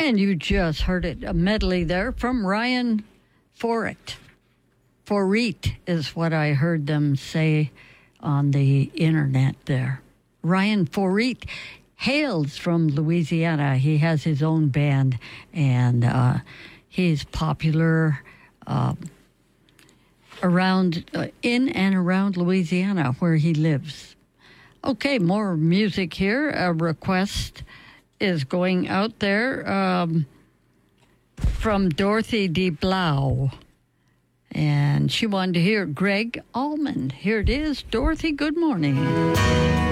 And you just heard it, a medley there from Ryan Forret. Forret is what I heard them say on the internet there. Ryan Forret hails from Louisiana. He has his own band, and he's popular around in and around Louisiana where he lives. Okay, more music here. A request is going out there from Dorothy de Blau. And she wanted to hear Greg Allman. Here it is. Dorothy, good morning.